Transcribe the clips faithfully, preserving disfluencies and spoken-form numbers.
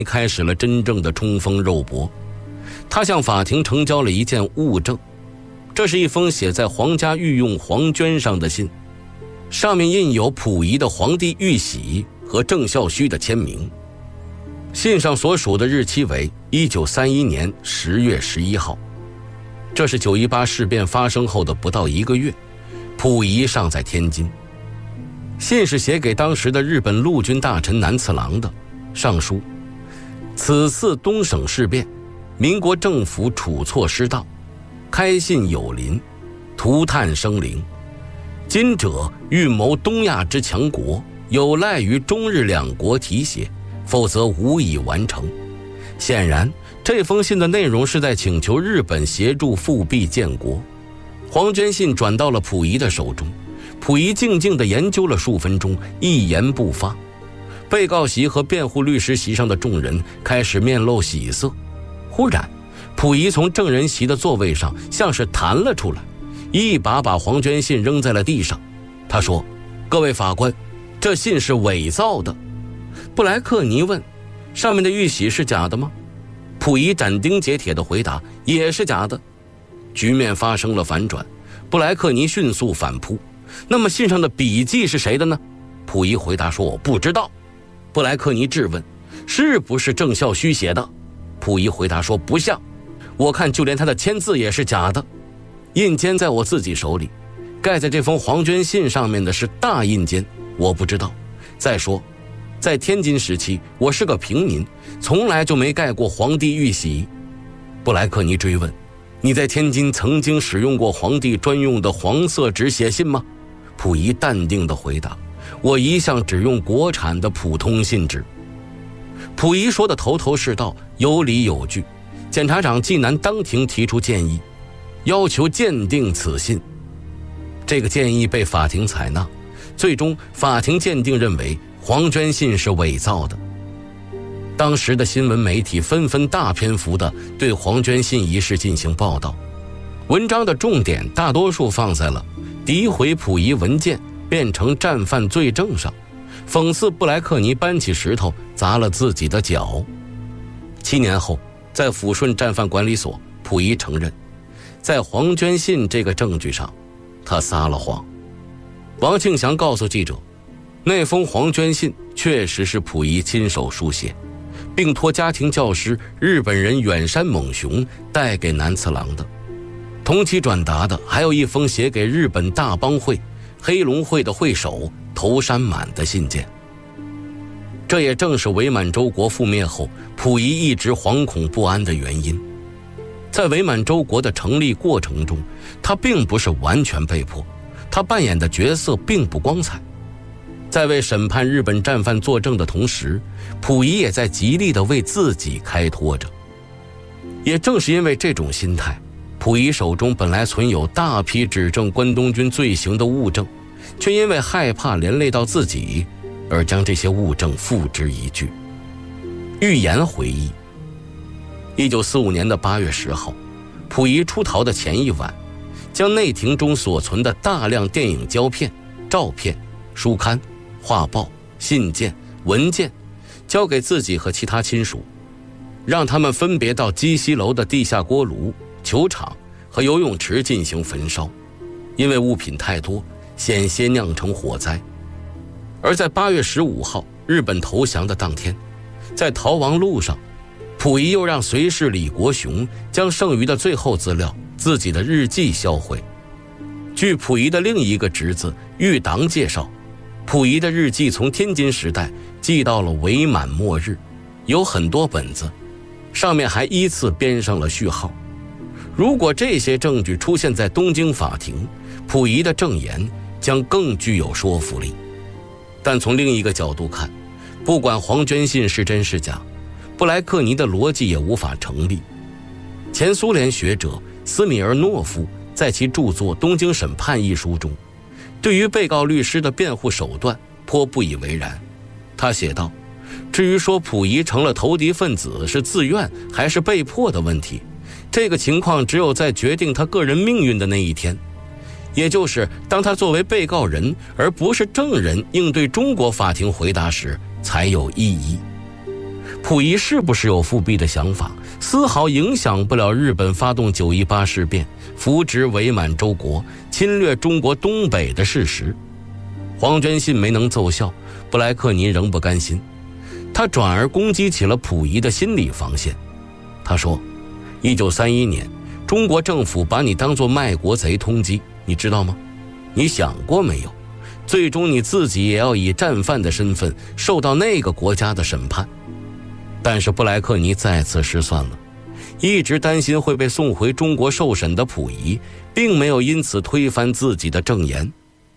开始了真正的冲锋肉搏。他向法庭呈交了一件物证，这是一封写在皇家御用黄绢上的信，上面印有溥仪的皇帝玉玺和郑孝胥的签名。信上所属的日期为一九三一年十月十一号，这是九一八事变发生后的不到一个月，溥仪尚在天津。信是写给当时的日本陆军大臣南次郎的，上书：此次东省事变，民国政府处错失当，开信有临，涂炭生灵。今者欲谋东亚之强国，有赖于中日两国提携，否则无以完成。显然，这封信的内容是在请求日本协助复辟建国。黄绢信转到了溥仪的手中，溥仪静静地研究了数分钟，一言不发。被告席和辩护律师席上的众人开始面露喜色。忽然，溥仪从证人席的座位上像是弹了出来，一把把黄绢信扔在了地上。他说：各位法官，这信是伪造的。布莱克尼问：上面的玉玺是假的吗？溥仪斩钉截铁地回答：也是假的。局面发生了反转，布莱克尼迅速反扑：那么信上的笔迹是谁的呢？溥仪回答说：我不知道。布莱克尼质问：是不是郑孝胥写的？溥仪回答说：不像，我看就连他的签字也是假的，印笺在我自己手里，盖在这封黄绢信上面的是大印笺，我不知道。再说在天津时期，我是个平民，从来就没盖过皇帝玉玺。布莱克尼追问：你在天津曾经使用过皇帝专用的黄色纸写信吗？溥仪淡定地回答：我一向只用国产的普通信纸。溥仪说的头头是道，有理有据。检察长纪南当庭提出建议，要求鉴定此信。这个建议被法庭采纳，最终法庭鉴定认为黄绢信是伪造的。当时的新闻媒体纷纷大篇幅地对黄绢信一事进行报道，文章的重点大多数放在了诋毁溥仪文件变成战犯罪证上，讽刺布莱克尼搬起石头砸了自己的脚。七年后，在抚顺战犯管理所，溥仪承认，在黄绢信这个证据上，他撒了谎。王庆祥告诉记者，那封黄绢信确实是溥仪亲手书写，并托家庭教师日本人远山猛雄带给南次郎的。同期转达的还有一封写给日本大帮会黑龙会的会首头山满的信件。这也正是伪满洲国覆灭后溥仪一直惶恐不安的原因。在伪满洲国的成立过程中，他并不是完全被迫，他扮演的角色并不光彩。在为审判日本战犯作证的同时，溥仪也在极力地为自己开脱着。也正是因为这种心态，溥仪手中本来存有大批指证关东军罪行的物证，却因为害怕连累到自己，而将这些物证付之一炬。预言回忆，一九四五年的八月十号，溥仪出逃的前一晚，将内廷中所存的大量电影胶片、照片、书刊、画报、信件、文件交给自己和其他亲属，让他们分别到鸡西楼的地下锅炉、球场和游泳池进行焚烧，因为物品太多，险些酿成火灾。而在八月十五号日本投降的当天，在逃亡路上，溥仪又让随侍李国雄将剩余的最后资料自己的日记销毁。据溥仪的另一个侄子玉党介绍，溥仪的日记从天津时代寄到了伪满末日，有很多本子，上面还依次编上了序号。如果这些证据出现在东京法庭，溥仪的证言将更具有说服力。但从另一个角度看，不管黄绢信是真是假，布莱克尼的逻辑也无法成立。前苏联学者斯米尔诺夫在其著作《东京审判》一书中，对于被告律师的辩护手段颇不以为然。他写道，至于说溥仪成了投敌分子是自愿还是被迫的问题，这个情况只有在决定他个人命运的那一天，也就是当他作为被告人而不是证人应对中国法庭回答时才有意义。 溥仪是不是有复辟的想法，丝毫影响不了日本发动九一八事变、扶植伪满洲国、侵略中国东北的事实。黄娟信没能奏效，布莱克尼仍不甘心，他转而攻击起了溥仪的心理防线。他说一九三一年中国政府把你当作卖国贼通缉，你知道吗？你想过没有，最终你自己也要以战犯的身份受到那个国家的审判。但是布莱克尼再次失算了，一直担心会被送回中国受审的溥仪并没有因此推翻自己的证言。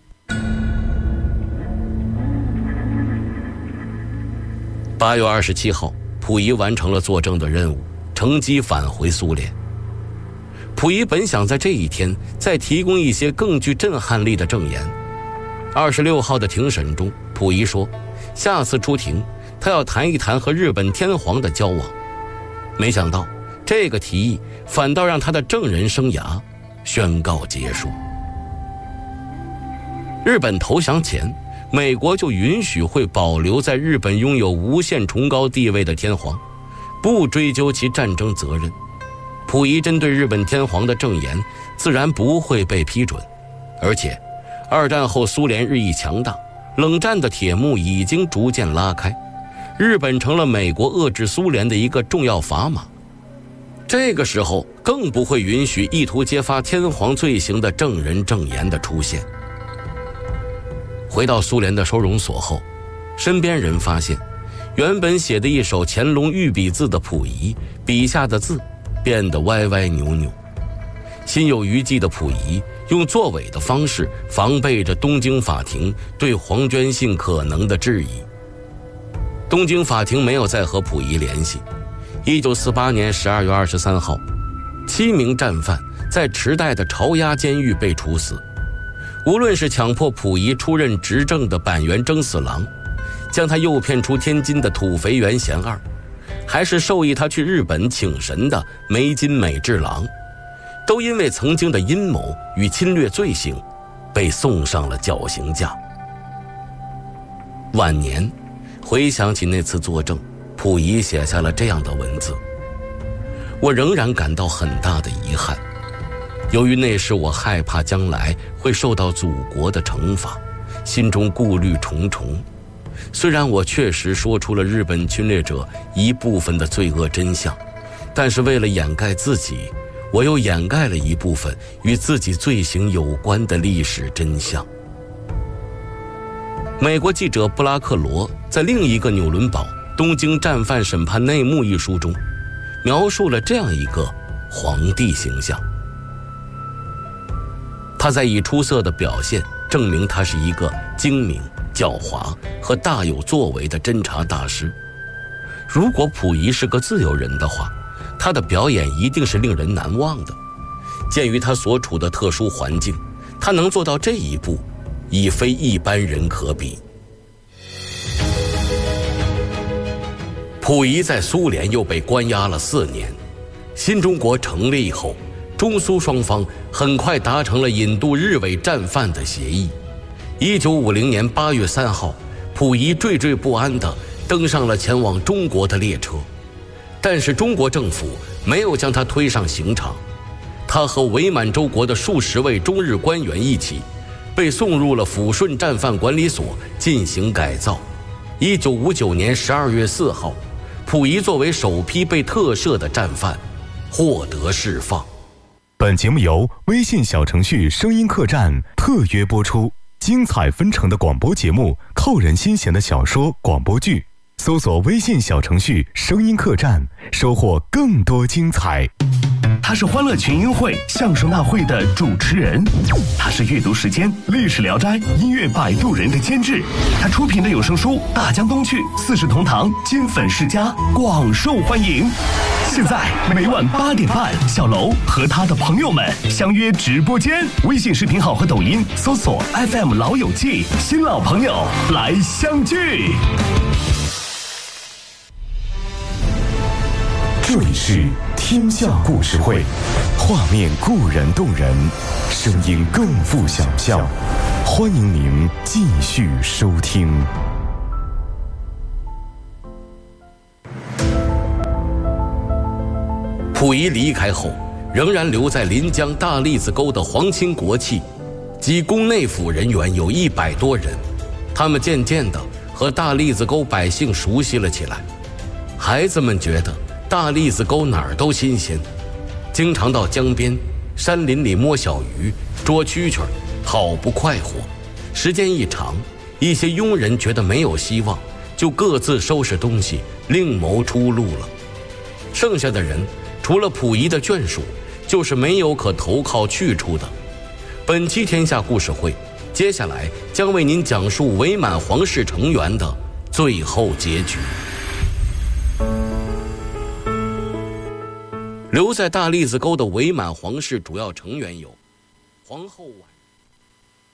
八月二十七号，溥仪完成了作证的任务，乘机返回苏联。溥仪本想在这一天再提供一些更具震撼力的证言。二十六号的庭审中，溥仪说下次出庭他要谈一谈和日本天皇的交往。没想到这个提议反倒让他的证人生涯宣告结束。日本投降前，美国就允许会保留在日本拥有无限崇高地位的天皇，不追究其战争责任。溥仪针对日本天皇的证言自然不会被批准，而且二战后苏联日益强大，冷战的铁幕已经逐渐拉开，日本成了美国遏制苏联的一个重要砝码。这个时候更不会允许意图揭发天皇罪行的证人证言的出现。回到苏联的收容所后，身边人发现原本写的一手乾隆御笔字的溥仪笔下的字变得歪歪扭扭。心有余悸的溥仪用作伪的方式防备着东京法庭对黄娟信可能的质疑。东京法庭没有再和溥仪联系。一九四八年十二月二十三号，七名战犯在池袋的朝押监狱被处死。无论是强迫溥仪出任执政的板垣征四郎，将他诱骗出天津的土肥原贤二，还是授意他去日本请神的梅津美治郎，都因为曾经的阴谋与侵略罪行被送上了绞刑架。晚年回想起那次作证，溥仪写下了这样的文字：我仍然感到很大的遗憾，由于那时我害怕将来会受到祖国的惩罚，心中顾虑重重。虽然我确实说出了日本侵略者一部分的罪恶真相，但是为了掩盖自己，我又掩盖了一部分与自己罪行有关的历史真相。美国记者布拉克罗在另一个纽伦堡东京战犯审判内幕一书中描述了这样一个皇帝形象。他在以出色的表现证明他是一个精明、狡猾和大有作为的侦察大师。如果溥仪是个自由人的话，他的表演一定是令人难忘的。鉴于他所处的特殊环境，他能做到这一步，已非一般人可比。溥仪在苏联又被关押了四年。新中国成立后，中苏双方很快达成了引渡日伪战犯的协议。一九五零年八月三号，溥仪惴惴不安地登上了前往中国的列车，但是中国政府没有将他推上刑场。他和伪满洲国的数十位中日官员一起被送入了抚顺战犯管理所进行改造。一九五九年十二月四号，溥仪作为首批被特赦的战犯获得释放。 本节目由微信小程序声音客栈特约播出，精彩纷呈的广播节目，扣人心弦的小说广播剧，搜索微信小程序声音客栈，收获更多精彩。 他是欢乐群英会相声大会的主持人，他是阅读时间历史聊斋音乐摆渡人的监制，他出品的有声书《大江东去》四世同堂金粉世家广受欢迎。现在每晚八点半，小楼和他的朋友们相约直播间，微信视频号和抖音搜索 F M 老友记，新老朋友来相聚。 这里是天下故事会，画面固然动人，声音更富想象。欢迎您继续收听。 溥仪离开后，仍然留在临江大栗子沟的皇亲国戚及宫内府人员有一百多人，他们渐渐地和大栗子沟百姓熟悉了起来。孩子们觉得大栗子沟哪儿都新鲜，经常到江边、山林里摸小鱼、捉蛐蛐，好不快活。时间一长，一些庸人觉得没有希望，就各自收拾东西，另谋出路了。剩下的人，除了溥仪的眷属，就是没有可投靠去处的。本期天下故事会，接下来将为您讲述伪满皇室成员的最后结局。留在大栗子沟的伪满皇室主要成员有：皇后婉